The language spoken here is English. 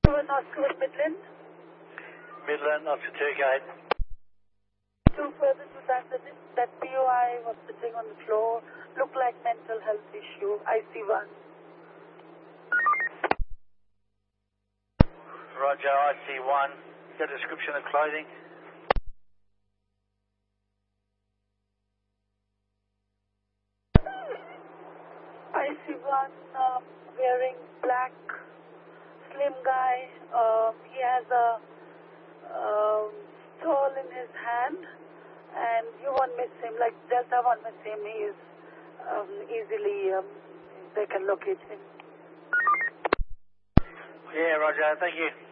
Oscar Midland. Midland, Oscar 2, go ahead. Two further to that POI was sitting on the floor, looked like mental health issue, IC1. Roger, IC1. Got a description of clothing? IC1 wearing black, slim guy. He has a stole in his hand, and you won't miss him. Like Delta won't miss him. He is easily, they can locate him. Yeah, Roger. Thank you.